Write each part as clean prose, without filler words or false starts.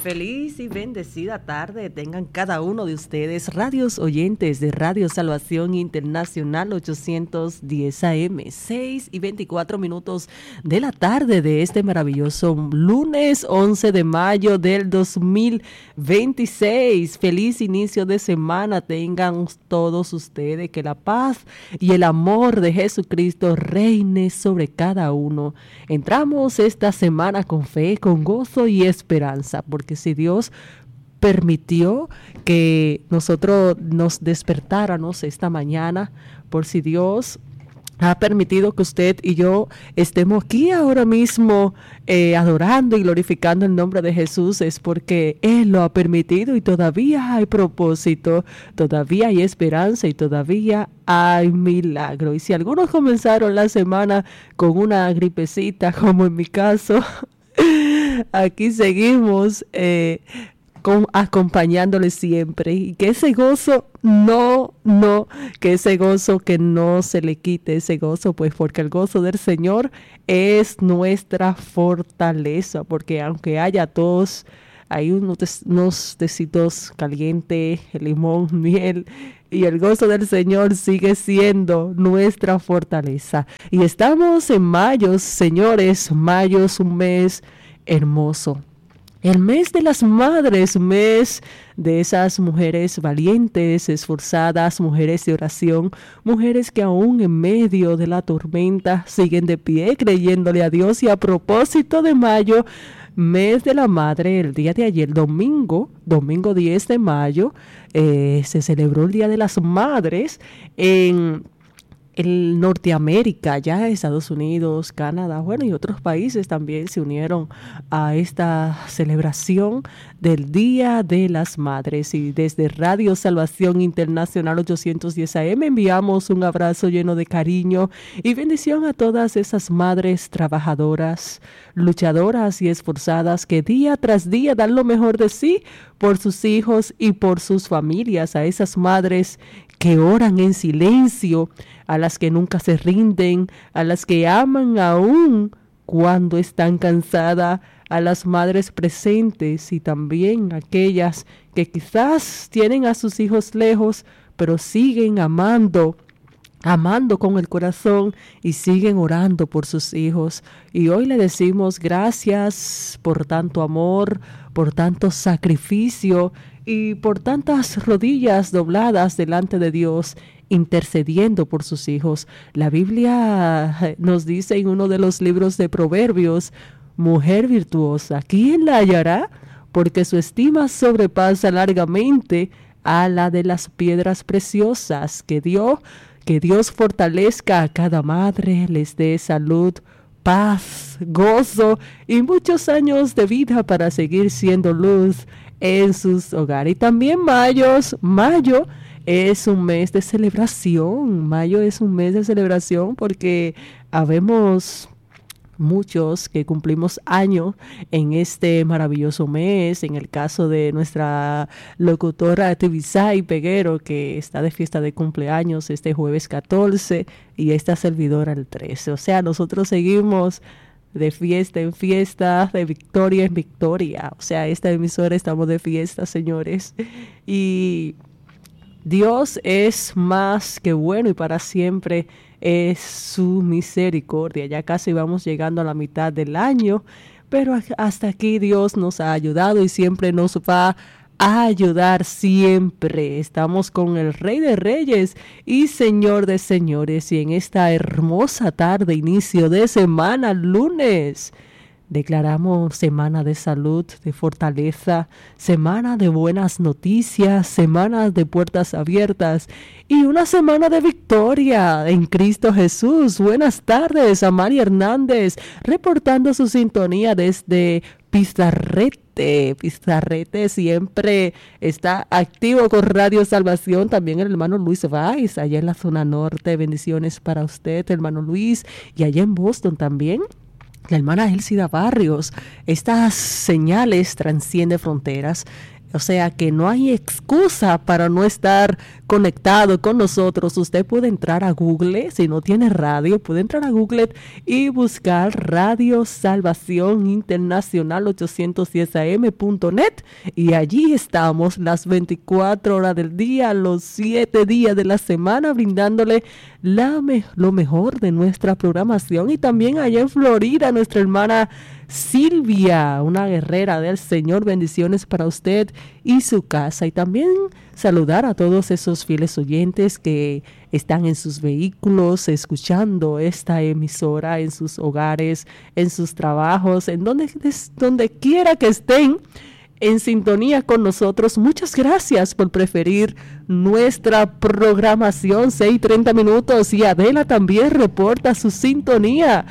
Feliz y bendecida tarde tengan cada uno de ustedes, radios oyentes de Radio Salvación Internacional 810 AM, 6:24 de la tarde de este maravilloso lunes 11 de mayo del 2026. Feliz inicio de semana tengan todos ustedes, que la paz y el amor de Jesucristo reine sobre cada uno. Entramos esta semana con fe, con gozo y esperanza, porque si Dios permitió que nosotros nos despertáramos esta mañana, por si Dios ha permitido que usted y yo estemos aquí ahora mismo adorando y glorificando el nombre de Jesús, es porque Él lo ha permitido y todavía hay propósito, todavía hay esperanza y todavía hay milagro. Y si algunos comenzaron la semana con una gripecita, como en mi caso, aquí seguimos acompañándoles siempre, y que ese gozo que ese gozo que no se le quite ese gozo, pues porque el gozo del Señor es nuestra fortaleza, porque aunque haya tos, hay unos tecitos calientes, limón, miel, y el gozo del Señor sigue siendo nuestra fortaleza. Y estamos en mayo, señores. Mayo es un mes hermoso. El mes de las madres, mes de esas mujeres valientes, esforzadas, mujeres de oración, mujeres que aún en medio de la tormenta siguen de pie creyéndole a Dios. Y a propósito de mayo, mes de la madre, el día de ayer, domingo 10 de mayo, se celebró el Día de las Madres en Norteamérica, ya Estados Unidos, Canadá, bueno, y otros países también se unieron a esta celebración del Día de las Madres. Y desde Radio Salvación Internacional 810 AM enviamos un abrazo lleno de cariño y bendición a todas esas madres trabajadoras, luchadoras y esforzadas que día tras día dan lo mejor de sí por sus hijos y por sus familias, a esas madres que oran en silencio, a las que nunca se rinden, a las que aman aún cuando están cansadas, a las madres presentes y también aquellas que quizás tienen a sus hijos lejos, pero siguen amando con el corazón y siguen orando por sus hijos. Y hoy le decimos gracias por tanto amor, por tanto sacrificio y por tantas rodillas dobladas delante de Dios, intercediendo por sus hijos. La Biblia nos dice en uno de los libros de Proverbios: mujer virtuosa, ¿quién la hallará? Porque su estima sobrepasa largamente a la de las piedras preciosas. Que Dios fortalezca a cada madre, les dé salud, paz, gozo y muchos años de vida para seguir siendo luz en sus hogares. Y también mayo es un mes de celebración. Mayo es un mes de celebración porque habemos muchos que cumplimos años en este maravilloso mes. En el caso de nuestra locutora Tibisay Peguero, que está de fiesta de cumpleaños este jueves 14, y esta servidora el 13. O sea, nosotros seguimos de fiesta en fiesta, de victoria en victoria. O sea, esta emisora estamos de fiesta, señores. Y Dios es más que bueno y para siempre es su misericordia. Ya casi vamos llegando a la mitad del año, pero hasta aquí Dios nos ha ayudado y siempre nos va a ayudar siempre. Estamos con el Rey de Reyes y Señor de Señores, y en esta hermosa tarde, inicio de semana, lunes, declaramos semana de salud, de fortaleza, semana de buenas noticias, semana de puertas abiertas y una semana de victoria en Cristo Jesús. Buenas tardes a Mari Hernández, reportando su sintonía desde Pizarrete. Pizarrete siempre está activo con Radio Salvación. También el hermano Luis Valls, allá en la zona norte. Bendiciones para usted, hermano Luis. Y allá en Boston también, la hermana Elcida Barrios. Estas señales trascienden fronteras. O sea que no hay excusa para no estar conectado con nosotros. Usted puede entrar a Google, si no tiene radio, puede entrar a Google y buscar Radio Salvación Internacional 810am.net y allí estamos las 24 horas del día, los 7 días de la semana, brindándole lo mejor de nuestra programación. Y también allá en Florida, nuestra hermana Silvia, una guerrera del Señor, bendiciones para usted y su casa. Y también saludar a todos esos fieles oyentes que están en sus vehículos escuchando esta emisora, en sus hogares, en sus trabajos, en donde quiera que estén en sintonía con nosotros. Muchas gracias por preferir nuestra programación. 6:30 minutos y Adela también reporta su sintonía.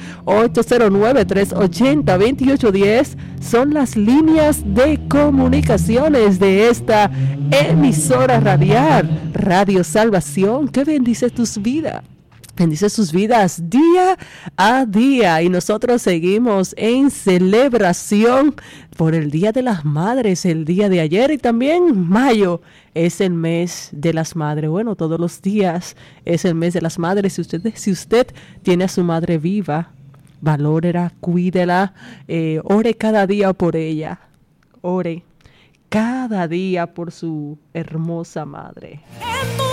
809-380-2810 son las líneas de comunicaciones de esta emisora radial, Radio Salvación, que bendice tus vidas. Bendice sus vidas día a día, y nosotros seguimos en celebración por el Día de las Madres, el día de ayer, y también mayo es el mes de las madres. Bueno, todos los días es el mes de las madres. Si usted tiene a su madre viva, valórela, cuídela, ore cada día por ella, ore cada día por su hermosa madre.